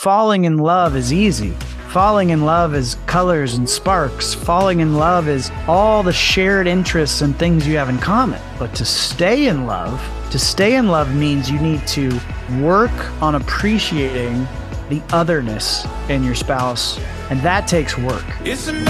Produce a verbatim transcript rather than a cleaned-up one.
falling in love is easy. Falling in love is colors and sparks. Falling in love is all the shared interests and things you have in common. But to stay in love, to stay in love means you need to work on appreciating the otherness in your spouse, and that takes work. It's